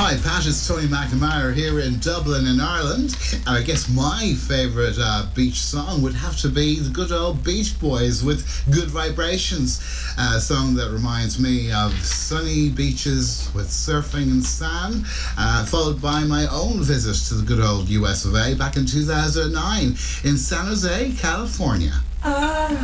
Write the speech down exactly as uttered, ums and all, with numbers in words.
Hi Pat, it's Tony McNamara here in Dublin in Ireland, and I guess my favourite uh, beach song would have to be the good old Beach Boys with Good Vibrations, a song that reminds me of sunny beaches with surfing and sand, uh, followed by my own visit to the good old U S of A back in two thousand nine in San Jose, California. Ah.